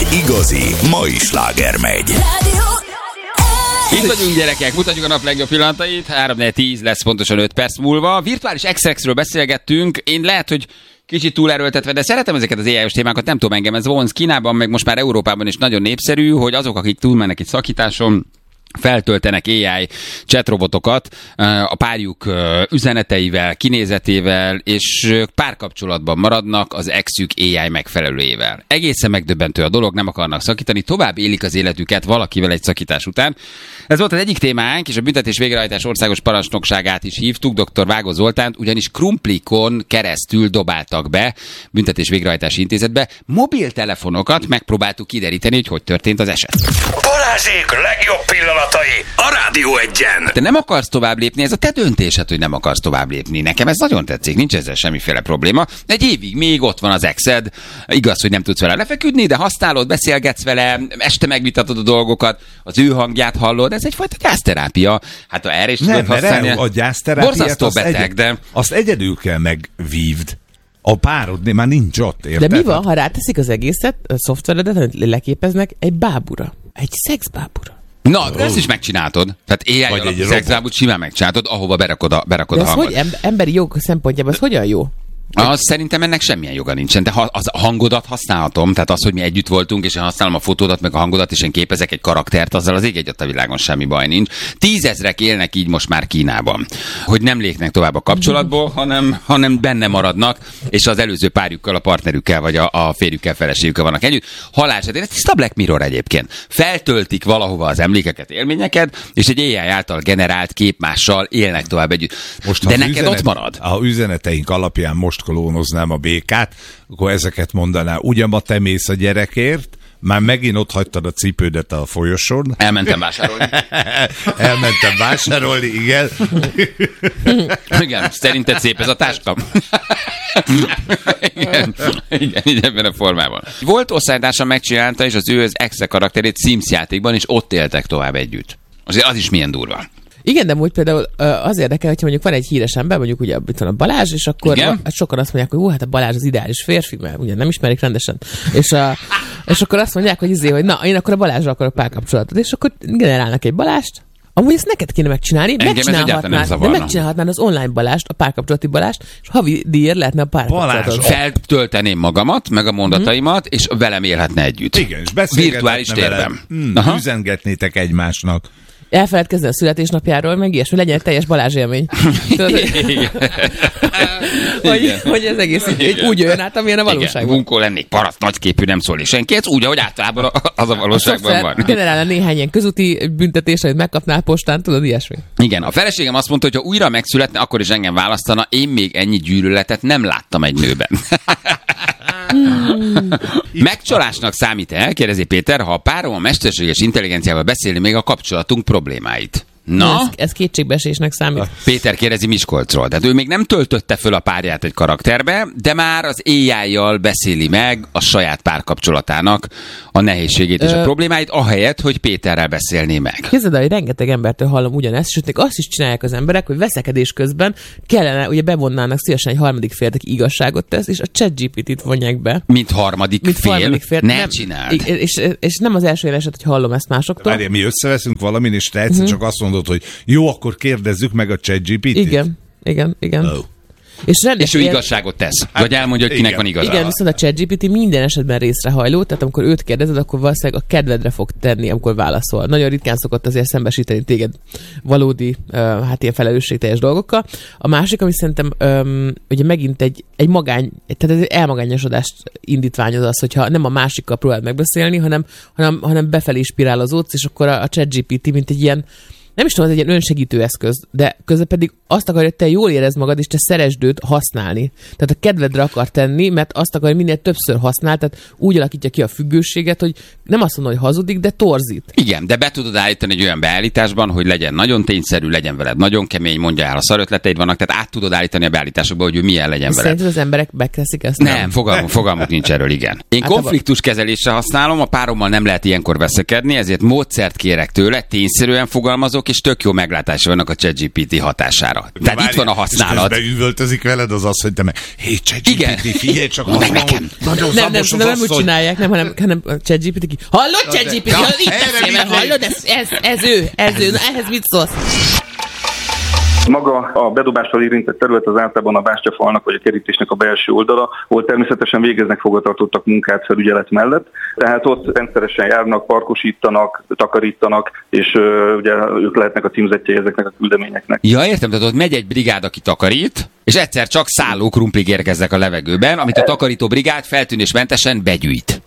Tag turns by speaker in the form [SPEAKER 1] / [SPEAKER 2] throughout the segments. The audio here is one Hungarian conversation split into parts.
[SPEAKER 1] igazi mai sláger megy.
[SPEAKER 2] Itt vagyunk, gyerekek, mutatjuk a nap legjobb pillanatait. 3-4-10 lesz pontosan 5 perc múlva. Virtuális extrexről beszélgettünk. Én lehet, hogy kicsit túlerőltetve, de szeretem ezeket az AI-os témákat, nem tudom, engem ez vonz. Kínában, meg most már Európában is nagyon népszerű, hogy azok, akik túlmennek itt szakításon, feltöltenek AI chatrobotokat a párjuk üzeneteivel, kinézetével, és párkapcsolatban maradnak az exük AI megfelelőjével. Egészen megdöbbentő a dolog, nem akarnak szakítani, tovább élik az életüket valakivel egy szakítás után. Ez volt az egyik témánk, és a büntetés végrehajtás országos parancsnokságát is hívtuk, dr. Vágó Zoltánt, ugyanis krumplikon keresztül dobáltak be büntetés végrehajtási intézetbe mobiltelefonokat, megpróbáltuk kideríteni, hogy történt az eset.
[SPEAKER 1] Balázsék legjobb pillanatai a Rádió Egyen.
[SPEAKER 2] Te nem akarsz tovább lépni, ez a te döntésed, hogy nem akarsz tovább lépni. Nekem ez nagyon tetszik, nincs ezzel semmiféle probléma. Egy évig még ott van az exed, igaz, hogy nem tudsz vele lefeküdni, de használod, beszélgetsz vele, este megvitatod a dolgokat, az ő hangját hallod, ez egyfajta gyászterápia. Hát ha erre is tudod használni.
[SPEAKER 3] A gyászterápiát
[SPEAKER 2] borzasztó beteg, de...
[SPEAKER 3] Azt egyedül kell megvívd. A párod már nincs ott, érted?
[SPEAKER 4] De mi van, ha ráteszik az egészet, a szoftveredet, amit leképeznek egy bábura? Egy szexbábura.
[SPEAKER 2] Na, de ezt is megcsináltad. Tehát AI alapú szexbábút simán megcsináltad, ahova berakod a hangot.
[SPEAKER 4] Hogy emberi jog szempontjában, ez hogyan jó?
[SPEAKER 2] Az szerintem ennek semmilyen joga nincsen. De az a hangodat használhatom, tehát az, hogy mi együtt voltunk, és én használom a fotódat, meg a hangodat, és én képezek egy karaktert, azzal az ég egyet a világon semmi baj nincs. 10 000 élnek így most már Kínában. Hogy nem lépnek tovább a kapcsolatból, hanem benne maradnak, és az előző párjukkal, a partnerükkel, vagy a férjükkel, feleségükkel vannak együtt. Halálesetén, ez tiszta Black Mirror egyébként. Feltöltik valahova az emlékeket, élményeket, és egy AI által generált képmással élnek tovább együtt.
[SPEAKER 3] Most,
[SPEAKER 2] de neked ott marad.
[SPEAKER 3] A üzeneteink alapján most klónoznám a békát, akkor ezeket mondaná. Ugyan te mész a gyerekért, már megint ott hagytad a cipődet a folyosón.
[SPEAKER 2] Elmentem vásárolni.
[SPEAKER 3] Elmentem vásárolni, igen.
[SPEAKER 2] Igen, szerinted szép ez a táska? igen, ebben a formában. Volt osztálytársa megcsinálta, és az ő az exe karakterét Sims játékban, és ott éltek tovább együtt. Azért az is milyen durva.
[SPEAKER 4] Igen, de úgy például az érdekel, hogyha mondjuk van egy híres ember, mondjuk ugye itt van a Balázs, és akkor sokan azt mondják, hogy hát a Balázs az ideális férfi, mert ugye nem ismerik rendesen. És akkor azt mondják, hogy na, én akkor a Balázsra akarok párkapcsolatot, és akkor generálnak egy Balást. Amúgy ezt neked kéne megcsinálni, megcsinálhatnád az online Balást, a párkapcsolati Balást, és havi díjért lehetne a párkapcsolatot.
[SPEAKER 2] Feltölteném magamat, meg a mondataimat, és velem élhetne együtt.
[SPEAKER 3] Igen, és beszélgethetne
[SPEAKER 2] virtuális térben.
[SPEAKER 3] Üzengetnétek egymásnak.
[SPEAKER 4] Elfeledkezni a születésnapjáról, meg ilyesmi, legyen egy teljes Balázs élmény. hogy ez egész úgy jön át, amilyen a valóságban.
[SPEAKER 2] Bunkó lennék, paraszt, nagyképű, nem szólni senki, ez úgy, ahogy általában az a valóságban van.
[SPEAKER 4] Generálna néhány ilyen közúti büntetés, amit megkapnál postán, tudod, ilyesmi.
[SPEAKER 2] Igen, a feleségem azt mondta, hogy ha újra megszületne, akkor is engem választana, én még ennyi gyűlöletet nem láttam egy nőben. Megcsalásnak számít-e, kérdezi Péter, ha a párom a mesterséges intelligenciával beszélni még a kapcsolatunk problémáit? Na?
[SPEAKER 4] Ez kétségbeesésnek számít.
[SPEAKER 2] Péter kérdezi Miskolcról. Tehát ő még nem töltötte föl a párját egy karakterbe, de már az AI-jal beszéli meg a saját párkapcsolatának a nehézségét és a problémáit, ahelyett, hogy Péterrel beszélné meg.
[SPEAKER 4] Képzeld el, hogy rengeteg embertől hallom ugyanezt, sőt, még azt is csinálják az emberek, hogy veszekedés közben kellene, ugye bevonnának szívesen egy harmadik fél, aki igazságot tesz, és a ChatGPT-t vonják be.
[SPEAKER 2] Mint harmadik fél? Ne
[SPEAKER 4] nem,
[SPEAKER 2] csináld.
[SPEAKER 4] És nem az első eset, hogy hallom ezt másoktól.
[SPEAKER 3] Várjál, mi összeveszünk valamin, és te egyszer csak azt mondod, hogy jó, akkor kérdezzük meg a ChatGPT-t.
[SPEAKER 4] Igen.
[SPEAKER 3] Oh.
[SPEAKER 2] És ő igazságot tesz. Vagy elmondja, hogy kinek van igaza.
[SPEAKER 4] Igen, viszont a ChatGPT minden esetben részrehajló, tehát amikor őt kérdezed, akkor valószínűleg a kedvedre fog tenni, amikor válaszol. Nagyon ritkán szokott azért szembesíteni téged valódi, ilyen felelősségteljes dolgokkal. A másik, ami szerintem ugye megint egy tehát egy elmagányosodást indítványoz az, hogyha nem a másikkal próbáld megbeszélni, hanem befelé spirálozódsz, és akkor a ChatGPT mint egy ilyen, nem is tudom, ez egy ilyen önsegítő eszköz, de közben pedig azt akarja, hogy te jól érezd magad, és te szeresd őt használni. Tehát a kedvedre akar tenni, mert azt akarja, hogy minél többször használ, tehát úgy alakítja ki a függőséget, hogy nem azt mondom, hogy hazudik, de torzít. Igen,
[SPEAKER 2] de be tudod állítani egy olyan beállításban, hogy legyen nagyon tényszerű, legyen veled nagyon kemény, mondja el, a szarötleteid vannak, tehát át tudod állítani a beállításokba, hogy ő milyen legyen veled.
[SPEAKER 4] Szerinted az emberek megteszik ezt?
[SPEAKER 2] Nem, fogalmuk nincs erről, igen. Én konfliktuskezelésre használom, a párommal nem lehet ilyenkor veszekedni, ezért módszert kérek tőle, tényszerűen fogalmazok, és tök jó meglátása vannak a ChatGPT hatására. Tehát itt van a használat.
[SPEAKER 3] És közben üvöltözik veled az asszony, te meg, hé, ChatGPT, figyelj csak,
[SPEAKER 2] meg nekem.
[SPEAKER 3] Nagyon szabos az
[SPEAKER 4] nem úgy
[SPEAKER 3] asszony.
[SPEAKER 4] csinálják, hanem ChatGPT ki. Hallod, ChatGPT? Itt beszélve, hallod? Ez ő. Na, ehhez mit szólsz?
[SPEAKER 5] Maga a bedobással érintett terület az általában a bástyafalnak vagy a kerítésnek a belső oldala, ahol természetesen végeznek fogvatartottak munkát felügyelet mellett. Tehát ott rendszeresen járnak, parkosítanak, takarítanak, és ugye ők lehetnek a címzettjei ezeknek a küldeményeknek.
[SPEAKER 2] Ja, értem, tehát ott megy egy brigád, aki takarít, és egyszer csak szálló krumplig érkeznek a levegőben, amit a takarító brigád feltűnésmentesen begyűjt.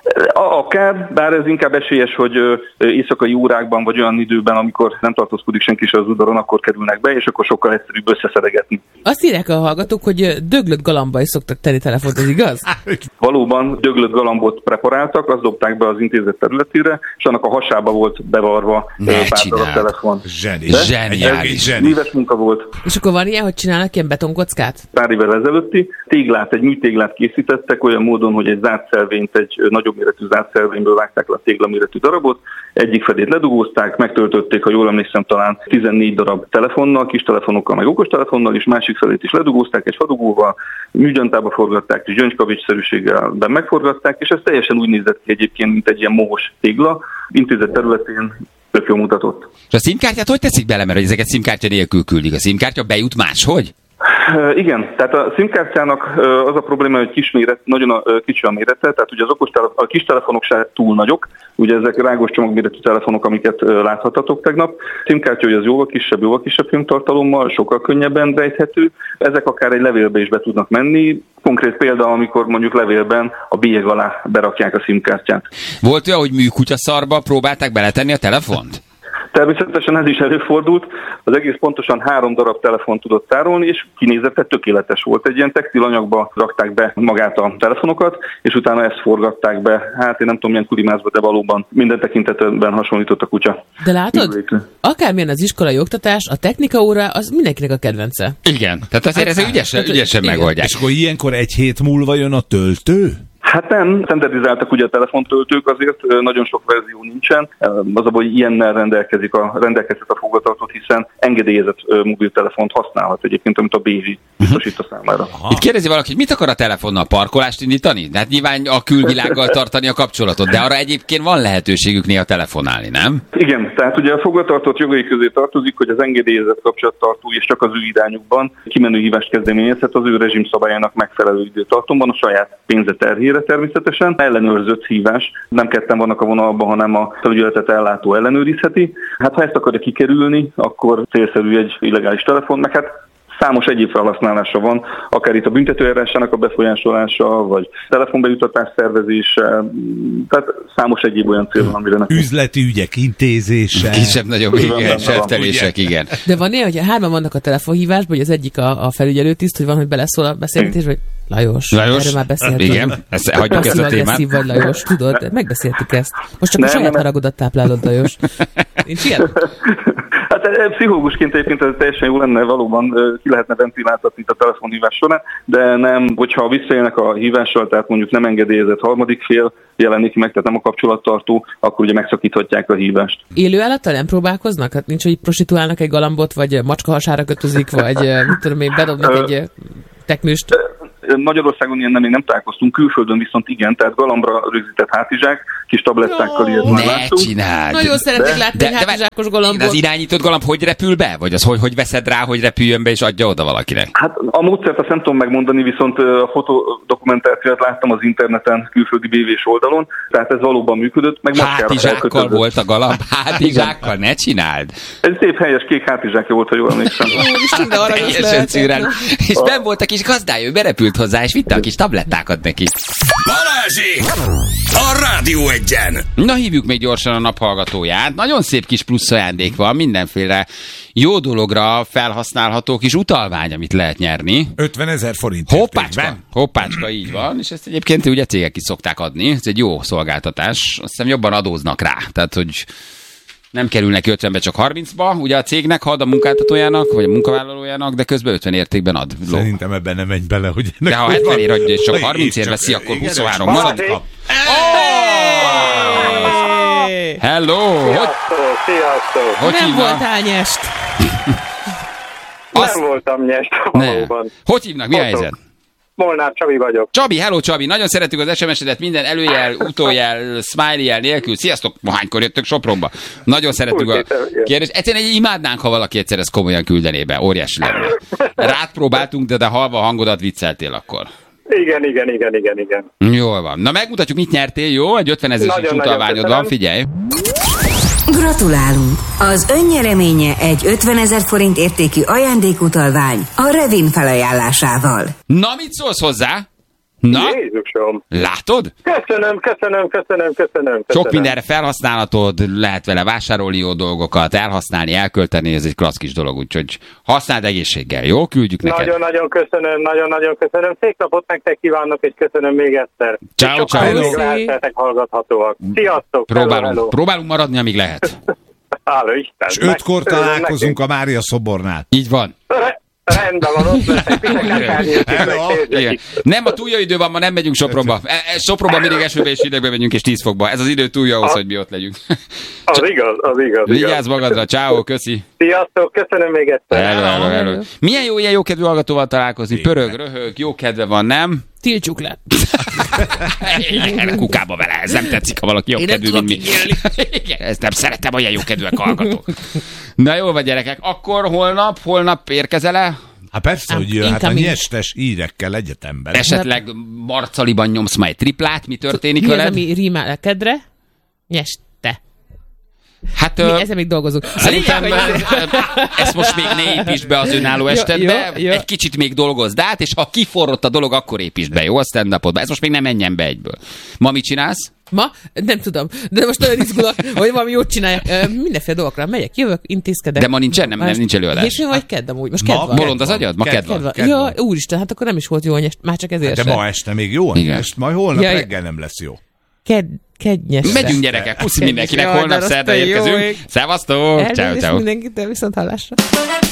[SPEAKER 5] Akár, bár ez inkább esélyes, hogy éjszakai órákban vagy olyan időben, amikor nem tartózkodik senki se az udvaron, akkor kerülnek be, és akkor sokkal egyszerűbb összeszedegetni.
[SPEAKER 4] Azt írják a hallgatók, hogy döglött galamba is szoktak tenni telefont, ez igaz?
[SPEAKER 5] Valóban döglött galambot preparáltak, azt dobták be az intézet területére, és annak a hasába volt bevarva pár darab telefon.
[SPEAKER 2] Zseniális.
[SPEAKER 5] Éves munka volt.
[SPEAKER 4] És akkor van ilyen, hogy csinálnak ilyen betonkockát?
[SPEAKER 5] Pár évvel ezelőtti egy műtéglát készítettek olyan módon, hogy egy zártszelvényt, egy nagyobb méretű zártszelvényből vágták le a téglaméretű darabot, egyik fedét ledugózták, megtöltötték, ha jól emlékszem, talán 14 darab telefonnal, kis telefonokkal, meg okostelefonnal, és másik felét is ledugózták egy fadugóval, műgyantába forgatták, és gyöngykavicsszerűséggel megforgatták, és ez teljesen úgy nézett ki egyébként, mint egy ilyen mohos tégla, intézet területén tök jól mutatott.
[SPEAKER 2] És a SIM-kártyát hogy teszik bele, mert ezeket SIM-kártya nélkül küldik? A SIM-kártya bejut máshogy?
[SPEAKER 5] Igen, tehát a SIM-kártyának az a probléma, hogy nagyon kicsi a mérete, tehát ugye a kis telefonok se túl nagyok, ugye ezek rágos csomagméretű telefonok, amiket láthatatok tegnap. SIM-kártya, hogy az jóval kisebb filmtartalommal, sokkal könnyebben rejthető, ezek akár egy levélbe is be tudnak menni. Konkrét példa, amikor mondjuk levélben a bélyeg alá berakják a SIM-kártyát.
[SPEAKER 2] Volt olyan, hogy műkutyaszarba próbálták beletenni a telefont?
[SPEAKER 5] Természetesen ez is előfordult, az egész pontosan 3 darab telefon tudott tárolni, és kinézete tökéletes volt. Egy ilyen textilanyagba rakták be magát a telefonokat, és utána ezt forgatták be. Hát én nem tudom, milyen kulimászba, de valóban minden tekintetben hasonlított a kutya.
[SPEAKER 4] De látod? Akármilyen az iskolai oktatás, a technika óra az mindenkinek a kedvence.
[SPEAKER 2] Igen, tehát azért ez ügyesen megoldják.
[SPEAKER 3] És akkor ilyenkor egy hét múlva jön a töltő?
[SPEAKER 5] Hát nem, standardizáltak ugye a telefontöltők, azért nagyon sok verzió nincsen. Az abban, hogy ilyennel rendelkezhet a fogvatartott, hiszen engedélyezett mobiltelefont használhat egyébként, amit a BV biztosít a számára.
[SPEAKER 2] Itt kérdezi valaki, hogy mit akar a telefonnal? Parkolást indítani? Hát nyilván a külvilággal tartani a kapcsolatot, de arra egyébként van lehetőségük néha telefonálni, nem?
[SPEAKER 5] Igen, tehát ugye a fogvatartott jogai közé tartozik, hogy az engedélyezett kapcsolattartó és csak az ő irányukban kimenő hívást kezdeményezhet az ő rezsimszabályának megfelelő időtartomban a saját pénze terhére természetesen. Ellenőrzött hívás, nem ketten vannak a vonalban, hanem a felügyeletet ellátó ellenőrizheti. Hát ha ezt akarja kikerülni, akkor célszerű egy illegális telefon, meg hát számos egyéb felhasználása van, akár itt a büntetőeljárásának a befolyásolása, vagy telefonbejutatás szervezése, tehát számos egyéb olyan cél van, amire nem.
[SPEAKER 3] Üzleti ügyek intézése.
[SPEAKER 2] Kisebb-nagyobb seftelések, igen.
[SPEAKER 4] De van ilyen, hogy 3 vannak a telefonhívásban, hogy az egyik a felügyelőtiszt, hogy van, hogy beleszól a beszélgetésbe, hogy Lajos, erről már beszéltünk.
[SPEAKER 2] Igen, hagyjuk ezt a témát.
[SPEAKER 4] Vagy Lajos, tudod, megbeszéltük ezt. Most csak a saját haragodat táplálod, Lajos. Nincs ilyen?
[SPEAKER 5] Hát pszichológusként egyébként ez teljesen jó lenne, valóban ki lehetne ventiláltatni a telefonhívás során, de nem, hogyha visszaélnek a hívással, tehát mondjuk nem engedélyezett harmadik fél jelenik meg, tehát nem a kapcsolattartó, akkor ugye megszakíthatják a hívást. Élő
[SPEAKER 4] állattal nem próbálkoznak? Hát nincs, hogy prostituálnak egy galambot, vagy macska hasára kötözik, vagy mit tudom én, bedobnak egy teknőst?
[SPEAKER 5] Magyarországon ilyen még nem találkoztunk, külföldön viszont igen, tehát galambra rögzített hátizsák, kis tablettákkal ilyet már láttunk.
[SPEAKER 2] Csináld!
[SPEAKER 4] Nagyon szeretnék látni egy hátizsákos galambot.
[SPEAKER 2] Az irányított galamb hogy repül be? Vagy az hogy veszed rá, hogy repüljön be és adja oda valakinek?
[SPEAKER 5] Hát a módszert azt nem tudom megmondani, viszont a fotodokumentációt láttam az interneten külföldi BV-s oldalon, tehát ez valóban működött. Meg
[SPEAKER 2] hátizsákkal volt a galamb? Hátizsákkal? Ne csináld!
[SPEAKER 5] Ez szép helyes kék hátizsákja volt, ha jól emlékszem.
[SPEAKER 2] És benn volt a kis gazdája, ő berepült hozzá, és vitte a kis tablettákat neki.
[SPEAKER 1] Balázsék! A Rádió Egyen!
[SPEAKER 2] Na, hívjuk még gyorsan a naphallgatóját. Nagyon szép kis plusz ajándék van, mindenféle jó dologra felhasználható kis utalvány, amit lehet nyerni.
[SPEAKER 3] 50 000 forint.
[SPEAKER 2] Hoppácska, így van, és ezt egyébként ugye cégek is szokták adni. Ez egy jó szolgáltatás. Azt hiszem jobban adóznak rá. Tehát, hogy nem kerül neki 50-be, csak 30-ba, ugye a cégnek ad a munkáltatójának, vagy a munkavállalójának, de közben 50 értékben ad.
[SPEAKER 3] Szerintem ebben nem megy bele, hogy...
[SPEAKER 2] De ha 70 ér adja, és csak 30 ér veszi, akkor 23 marad. Hello!
[SPEAKER 6] Sziasztok!
[SPEAKER 2] Hogy
[SPEAKER 4] Nem
[SPEAKER 2] hívnak?
[SPEAKER 4] voltál nyest.
[SPEAKER 2] Azt-
[SPEAKER 6] Nem voltam nyest
[SPEAKER 2] Ne.
[SPEAKER 6] valóban.
[SPEAKER 2] Hogy hívnak? Mi a helyzet?
[SPEAKER 6] Molnár Csabi vagyok.
[SPEAKER 2] Csabi, hello Csabi, nagyon szeretjük az SMS-edet, minden előjel, utójel, smiley-jel nélkül. Sziasztok, hánykor jöttök Sopronba? Nagyon szeretjük a kérdést. Egyszerűen imádnánk, ha valaki egyszer ezt komolyan küldené be, óriási lenne. Rád próbáltunk, de halva a hangodat vicceltél akkor.
[SPEAKER 6] Igen.
[SPEAKER 2] Jól van. Na megmutatjuk, mit nyertél, jó? Egy 50 000-es
[SPEAKER 6] Nagyon-nagyon
[SPEAKER 2] utalványod van,
[SPEAKER 6] köszönöm.
[SPEAKER 2] figyelj.
[SPEAKER 7] Gratulálunk! Az önnyereménye egy 50 000 forint értékű ajándékutalvány a Revin felajánlásával.
[SPEAKER 2] Na, mit szólsz hozzá? Na,
[SPEAKER 6] Jézusom.
[SPEAKER 2] látod?
[SPEAKER 6] Köszönöm.
[SPEAKER 2] Sok mindenre felhasználhatod, lehet vele vásárolni jó dolgokat, elhasználni, elkölteni, ez egy klassz kis dolog, úgyhogy használd egészséggel, jó? Küldjük neked.
[SPEAKER 6] Nagyon köszönöm. Szép napot nektek kívánok, és köszönöm még egyszer.
[SPEAKER 2] Ciao,
[SPEAKER 6] És sokkal
[SPEAKER 2] ciao.
[SPEAKER 6] még lehettek hallgathatóak. Sziasztok! hello.
[SPEAKER 2] Próbálunk maradni, amíg lehet.
[SPEAKER 6] Hála Isten.
[SPEAKER 3] És 5-kor találkozunk a Mária szobornál.
[SPEAKER 2] Így van.
[SPEAKER 6] Rendben van, ott leszek.
[SPEAKER 2] Igen. Nem, a túl jó idő van, ma nem megyünk Sopronba. Sopronba mindig esőbe és hidegbe megyünk és 10 fokba. Ez az idő túl jó ahhoz, hogy mi ott legyünk.
[SPEAKER 6] Az igaz.
[SPEAKER 2] Vigyázz magadra, ciao, köszi.
[SPEAKER 6] Sziasztok, köszönöm még egyszer.
[SPEAKER 2] Hello. Milyen jó ilyen jókedvű hallgatóval találkozni. Pörög, röhög, jó kedve van, nem?
[SPEAKER 4] Tiltsuk le.
[SPEAKER 2] Igen, kukába vele, ez nem tetszik, ha valaki jókedvű, mint mi. Igen, ezt nem szeretem, olyan jókedvűek hallgatók. Na jó vagy, gyerekek, akkor holnap érkezel-e?
[SPEAKER 3] Hát persze, hogy jön, hát a
[SPEAKER 4] incoming.
[SPEAKER 3] nyestes hírekkel egyetemben.
[SPEAKER 2] Esetleg Marcaliban nyomsz majd triplát, mi történik
[SPEAKER 4] Mi az,
[SPEAKER 2] veled?
[SPEAKER 4] ami rímál a kedre? Nyeste.
[SPEAKER 2] Hát
[SPEAKER 4] Mi ezen még dolgozunk.
[SPEAKER 2] szerintem ezt most még ne építsd be az önálló estedbe,
[SPEAKER 4] jó.
[SPEAKER 2] egy kicsit még dolgozd át, és ha kiforrott a dolog, akkor építsd be, jó? A stand-upodba. Ez most még nem menjen be egyből. Ma mit csinálsz?
[SPEAKER 4] Ma? Nem tudom. De most nagyon izgulok, hogy valami jót csináljak. Mindenféle dolgokra megyek, jövök, intézkedek.
[SPEAKER 2] De ma nincsen, nem nincs előadás.
[SPEAKER 4] Hétfőn vagy kedd amúgy? Most
[SPEAKER 3] Ma
[SPEAKER 4] kedd van.
[SPEAKER 2] Bolond az agyad? Ma
[SPEAKER 3] Kedv
[SPEAKER 2] kedv van.
[SPEAKER 3] van.
[SPEAKER 4] Kedv van. Ja, úristen, hát akkor nem is volt jó a nyest, már csak ezért
[SPEAKER 3] De
[SPEAKER 4] sem.
[SPEAKER 3] ma este még jó a
[SPEAKER 2] Igen.
[SPEAKER 3] nyest, majd holnap
[SPEAKER 4] Ja,
[SPEAKER 3] reggel nem lesz jó.
[SPEAKER 4] Kedd nyeste.
[SPEAKER 2] Megyünk gyerekek, puszi mindenkinek,
[SPEAKER 4] Jaj, de
[SPEAKER 2] holnap
[SPEAKER 4] rossz,
[SPEAKER 2] szerda
[SPEAKER 4] te jó
[SPEAKER 2] érkezünk.
[SPEAKER 4] ég.
[SPEAKER 2] Szevasztok, ciao,
[SPEAKER 4] Elnézést
[SPEAKER 2] ciao.
[SPEAKER 4] mindenkitől, viszont hallásra.